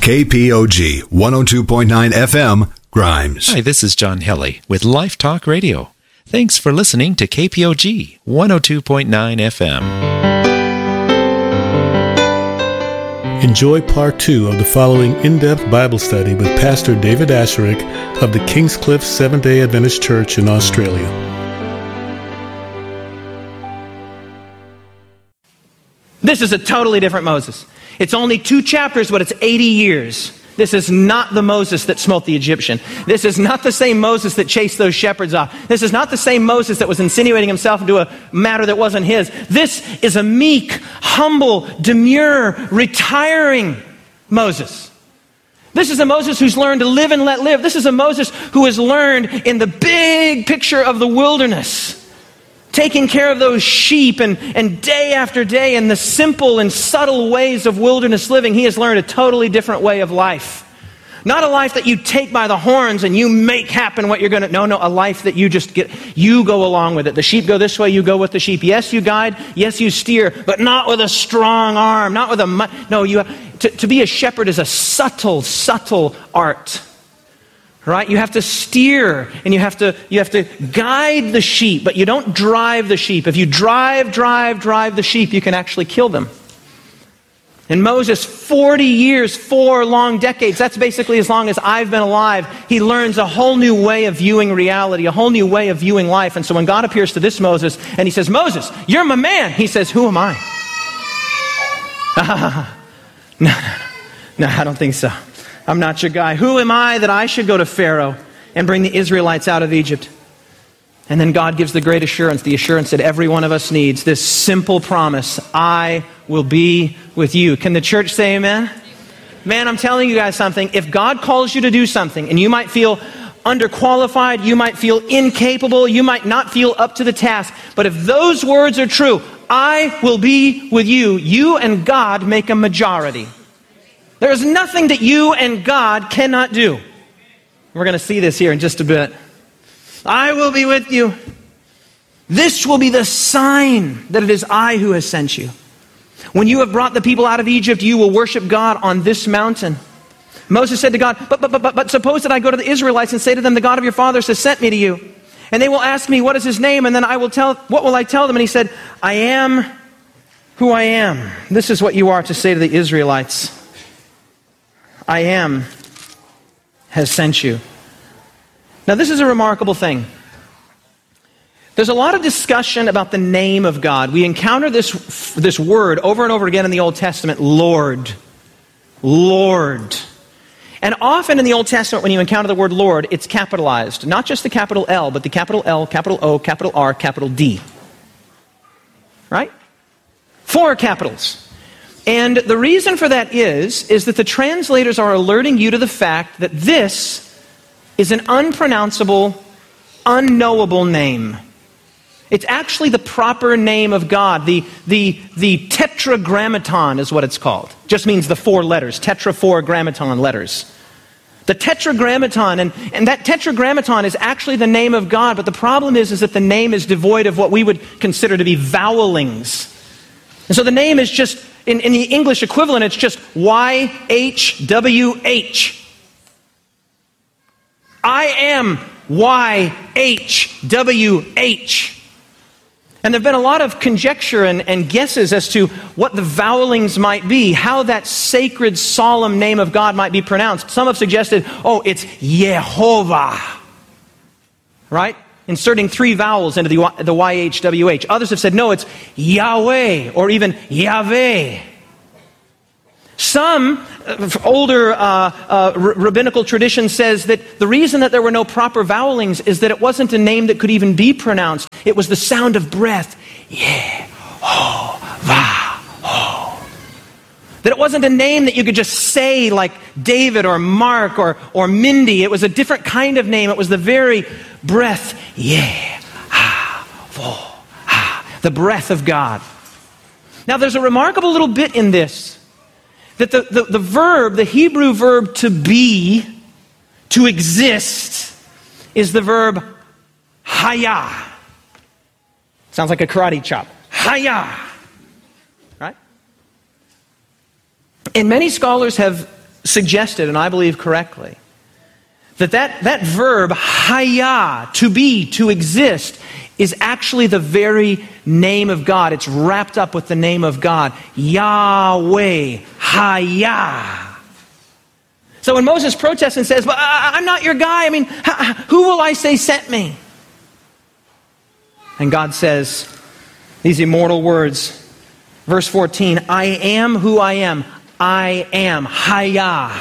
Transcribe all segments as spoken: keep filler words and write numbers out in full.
K P O G one oh two point nine F M, Grimes. Hi, this is John Helly with Life Talk Radio. Thanks for listening to K P O G one oh two point nine F M. Enjoy part two of the following in-depth Bible study with Pastor David Asherik of the Kingscliff Seventh-day Adventist Church in Australia. This is a totally different Moses. It's only two chapters, but it's eighty years. This is not the Moses that smote the Egyptian. This is not the same Moses that chased those shepherds off. This is not the same Moses that was insinuating himself into a matter that wasn't his. This is a meek, humble, demure, retiring Moses. This is a Moses who's learned to live and let live. This is a Moses who has learned in the big picture of the wilderness, taking care of those sheep and, and day after day in the simple and subtle ways of wilderness living, he has learned a totally different way of life. Not a life that you take by the horns and you make happen what you're going to... No, no, a life that you just get... You go along with it. The sheep go this way, you go with the sheep. Yes, you guide. Yes, you steer. But not with a strong arm. Not with a... No, you have, to, to be a shepherd is a subtle, subtle art. Right? You have to steer and you have to you have to guide the sheep, but you don't drive the sheep. If you drive, drive, drive the sheep, you can actually kill them. And Moses, forty years, four long decades, that's basically as long as I've been alive, he learns a whole new way of viewing reality, a whole new way of viewing life. And so when God appears to this Moses and he says, "Moses, you're my man," he says, "Who am I?" no, no, no, no, I don't think so. I'm not your guy. Who am I that I should go to Pharaoh and bring the Israelites out of Egypt? And then God gives the great assurance, the assurance that every one of us needs, this simple promise: I will be with you. Can the church say amen? Man, I'm telling you guys something. If God calls you to do something, and you might feel underqualified, you might feel incapable, you might not feel up to the task, but if those words are true, I will be with you, you and God make a majority. There is nothing that you and God cannot do. We're going to see this here in just a bit. I will be with you. This will be the sign that it is I who has sent you. When you have brought the people out of Egypt, you will worship God on this mountain. Moses said to God, but, but, but, but, but suppose that I go to the Israelites and say to them, the God of your fathers has sent me to you. And they will ask me, what is his name? And then I will tell, what will I tell them? And he said, I am who I am. This is what you are to say to the Israelites. I am has sent you. Now this is a remarkable thing. There's a lot of discussion about the name of God. We encounter this, this word over and over again in the Old Testament, Lord. Lord. And often in the Old Testament when you encounter the word Lord, it's capitalized. Not just the capital L, but the capital L, capital O, capital R, capital D. Right? Four capitals. And the reason for that is, is that the translators are alerting you to the fact that this is an unpronounceable, unknowable name. It's actually the proper name of God. The, the, the tetragrammaton is what it's called. Just means the four letters, tetra four grammaton letters. The tetragrammaton, and, and that tetragrammaton is actually the name of God, but the problem is, is that the name is devoid of what we would consider to be vowelings. And so the name is just, in, in the English equivalent, it's just Y H W H. I am Y H W H. And there have been a lot of conjecture and, and guesses as to what the vowelings might be, how that sacred, solemn name of God might be pronounced. Some have suggested, oh, it's Yehovah, right? Inserting three vowels into the, the Y H W H. Others have said, no, it's Yahweh, or even Yahweh. Some uh, older uh, uh, r- rabbinical tradition says that the reason that there were no proper vowelings is that it wasn't a name that could even be pronounced. It was the sound of breath. Yeah, oh, va, oh. That it wasn't a name that you could just say like David or Mark or, or Mindy. It was a different kind of name. It was the very breath. Yeah, ah, vo, ah, the breath of God. Now there's a remarkable little bit in this. That the, the, the verb, the Hebrew verb to be, to exist, is the verb haya. Sounds like a karate chop. Haya. Right? And many scholars have suggested, and I believe correctly, that that, that verb, haya, to be, to exist, is actually the very name of God. It's wrapped up with the name of God. Yahweh, haya. So when Moses protests and says, well, I'm not your guy, I mean, who will I say sent me? And God says these immortal words, verse fourteen, I am who I am. I am, haya.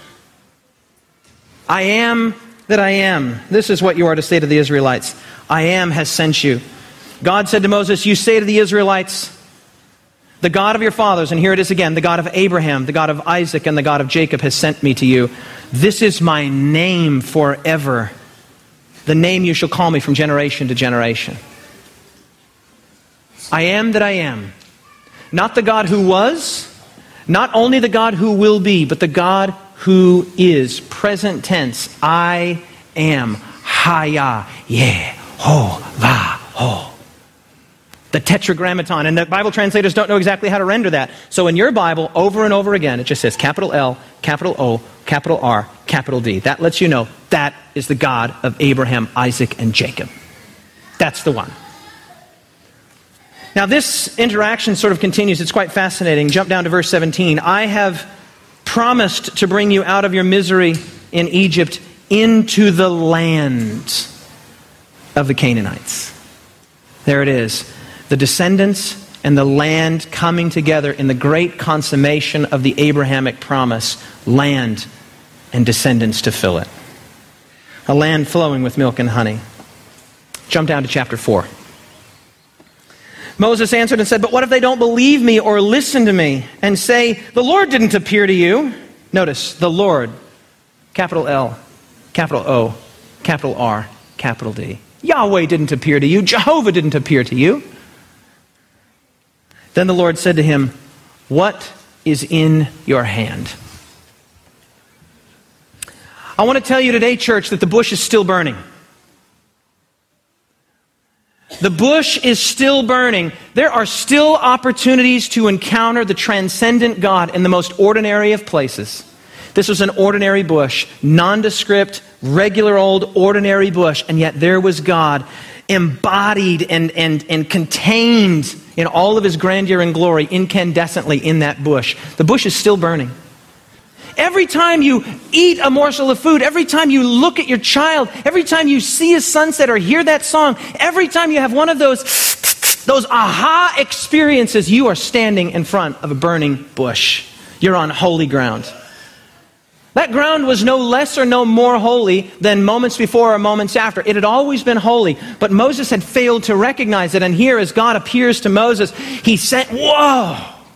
I am that I am. This is what you are to say to the Israelites. I am has sent you. God said to Moses, you say to the Israelites, the God of your fathers, and here it is again, the God of Abraham, the God of Isaac, and the God of Jacob has sent me to you. This is my name forever. The name you shall call me from generation to generation. I am that I am. Not the God who was, not only the God who will be, but the God who is. Present tense. I am. Haya. Yeah. Ho. Va. Ho. The tetragrammaton. And the Bible translators don't know exactly how to render that. So in your Bible, over and over again, it just says capital L, capital O, capital R, capital D. That lets you know that is the God of Abraham, Isaac, and Jacob. That's the one. Now this interaction sort of continues. It's quite fascinating. Jump down to verse seventeen. I have promised to bring you out of your misery in Egypt into the land of the Canaanites. There it is. The descendants and the land coming together in the great consummation of the Abrahamic promise. Land and descendants to fill it. A land flowing with milk and honey. Jump down to chapter four. Moses answered and said, but what if they don't believe me or listen to me and say, the Lord didn't appear to you? Notice, the Lord, capital L, capital O, capital R, capital D. Yahweh didn't appear to you. Jehovah didn't appear to you. Then the Lord said to him, what is in your hand? I want to tell you today, church, that the bush is still burning. The bush is still burning. There are still opportunities to encounter the transcendent God in the most ordinary of places. This was an ordinary bush, nondescript, regular old ordinary bush, and yet there was God embodied and, and, and contained in all of his grandeur and glory incandescently in that bush. The bush is still burning. Every time you eat a morsel of food, every time you look at your child, every time you see a sunset or hear that song, every time you have one of those, those aha experiences, you are standing in front of a burning bush. You're on holy ground. That ground was no less or no more holy than moments before or moments after. It had always been holy, but Moses had failed to recognize it. And here, as God appears to Moses, he said, whoa!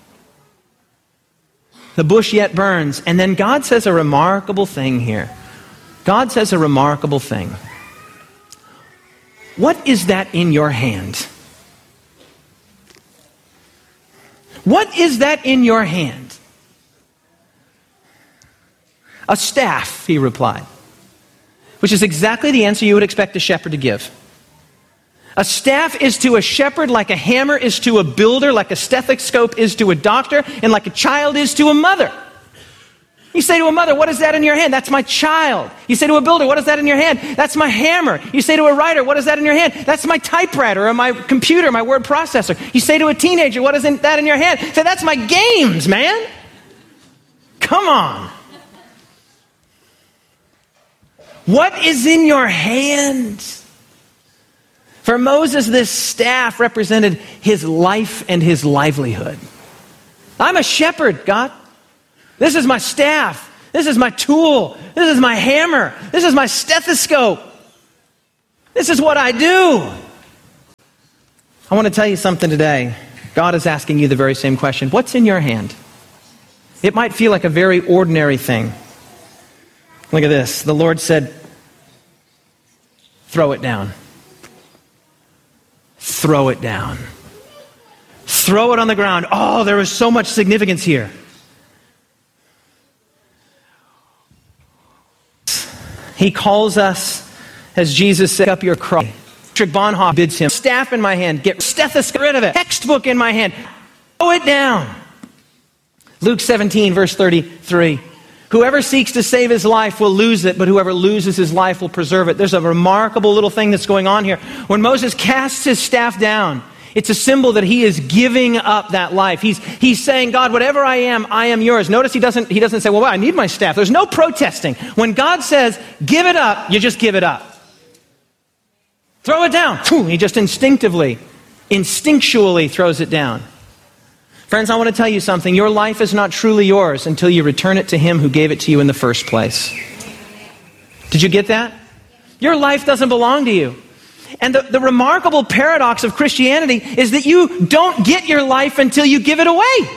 The bush yet burns. And then God says a remarkable thing here. God says a remarkable thing. What is that in your hand? What is that in your hand? A staff, he replied, which is exactly the answer you would expect a shepherd to give. A staff is to a shepherd like a hammer is to a builder, like a stethoscope is to a doctor, and like a child is to a mother. You say to a mother, what is that in your hand? That's my child. You say to a builder, what is that in your hand? That's my hammer. You say to a writer, what is that in your hand? That's my typewriter or my computer, my word processor. You say to a teenager, what is that in your hand? Say, that's my games, man. Come on. What is in your hand? For Moses, this staff represented his life and his livelihood. I'm a shepherd, God. This is my staff. This is my tool. This is my hammer. This is my stethoscope. This is what I do. I want to tell you something today. God is asking you the very same question. What's in your hand? It might feel like a very ordinary thing. Look at this. The Lord said, throw it down. Throw it down. Throw it on the ground. Oh, there is so much significance here. He calls us, as Jesus said, up your cross. Patrick Bonhoeffer bids him, staff in my hand, get stethoscope, rid of it, textbook in my hand, throw it down. Luke seventeen, verse thirty-three. Whoever seeks to save his life will lose it, but whoever loses his life will preserve it. There's a remarkable little thing that's going on here. When Moses casts his staff down, it's a symbol that he is giving up that life. He's, he's saying, God, whatever I am, I am yours. Notice he doesn't, he doesn't say, well, well, I need my staff. There's no protesting. When God says, give it up, you just give it up. Throw it down. He just instinctively, instinctually throws it down. Friends, I want to tell you something. Your life is not truly yours until you return it to him who gave it to you in the first place. Did you get that? Your life doesn't belong to you. And the, the remarkable paradox of Christianity is that you don't get your life until you give it away.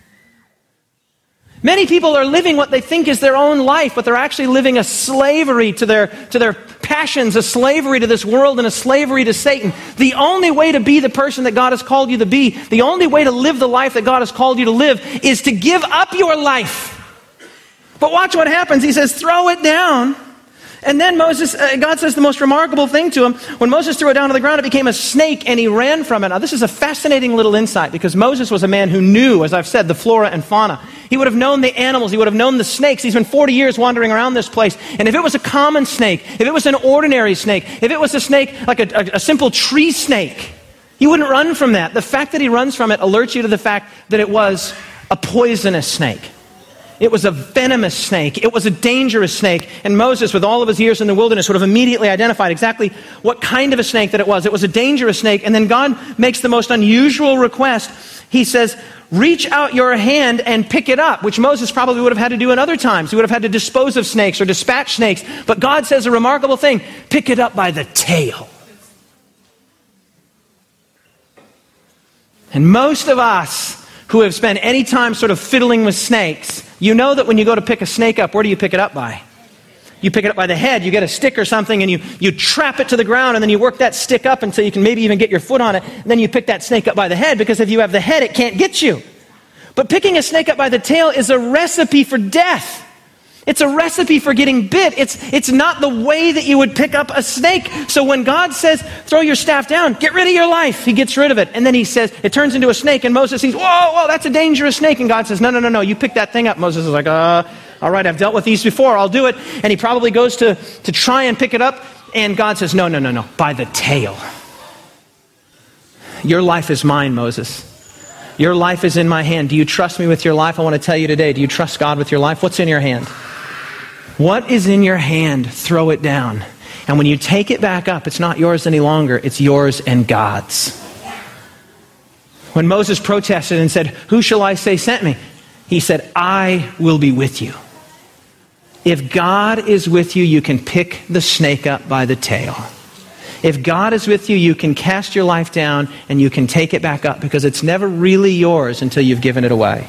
Many people are living what they think is their own life, but they're actually living a slavery to their, to their passions, a slavery to this world, and a slavery to Satan. The only way to be the person that God has called you to be, the only way to live the life that God has called you to live, is to give up your life. But watch what happens. He says, throw it down. And then Moses, uh, God says the most remarkable thing to him. When Moses threw it down to the ground, it became a snake, and he ran from it. Now, this is a fascinating little insight, because Moses was a man who knew, as I've said, the flora and fauna. He would have known the animals. He would have known the snakes. He's been forty years wandering around this place. And if it was a common snake, if it was an ordinary snake, if it was a snake like a, a, a simple tree snake, he wouldn't run from that. The fact that he runs from it alerts you to the fact that it was a poisonous snake. It was a venomous snake. It was a dangerous snake. And Moses, with all of his years in the wilderness, would have immediately identified exactly what kind of a snake that it was. It was a dangerous snake. And then God makes the most unusual request. He says, reach out your hand and pick it up, which Moses probably would have had to do in other times. He would have had to dispose of snakes or dispatch snakes. But God says a remarkable thing. Pick it up by the tail. And most of us who have spent any time sort of fiddling with snakes, you know that when you go to pick a snake up, where do you pick it up by? You pick it up by the head. You get a stick or something, and you, you trap it to the ground, and then you work that stick up until you can maybe even get your foot on it. And then you pick that snake up by the head, because if you have the head, it can't get you. But picking a snake up by the tail is a recipe for death. It's a recipe for getting bit. It's, it's not the way that you would pick up a snake. So when God says, throw your staff down, get rid of your life, he gets rid of it. And then he says, it turns into a snake, and Moses sees, whoa, whoa, that's a dangerous snake. And God says, no, no, no, no, you pick that thing up. Moses is like, uh, all right, I've dealt with these before, I'll do it. And he probably goes to, to try and pick it up, and God says, no, no, no, no, by the tail. Your life is mine, Moses. Your life is in my hand. Do you trust me with your life? I want to tell you today, do you trust God with your life? What's in your hand? What is in your hand? Throw it down. And when you take it back up, it's not yours any longer. It's yours and God's. When Moses protested and said, who shall I say sent me? He said, I will be with you. If God is with you, you can pick the snake up by the tail. If God is with you, you can cast your life down and you can take it back up, because it's never really yours until you've given it away.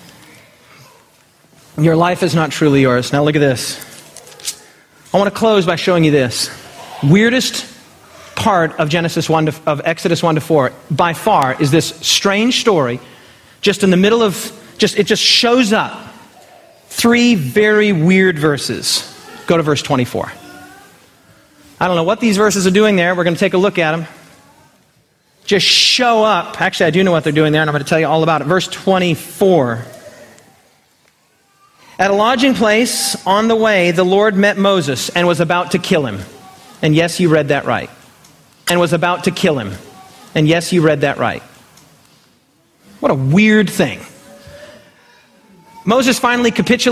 Your life is not truly yours. Now look at this. I want to close by showing you this. Weirdest part of Genesis one to, of Exodus one to four, by far, is this strange story. Just in the middle of, just it just shows up. Three very weird verses. Go to verse twenty-four. I don't know what these verses are doing there. We're going to take a look at them. Just show up. Actually, I do know what they're doing there, and I'm going to tell you all about it. Verse twenty-four. At a lodging place on the way, the Lord met Moses and was about to kill him. And yes, you read that right. And was about to kill him. And yes, you read that right. What a weird thing. Moses finally capitulated.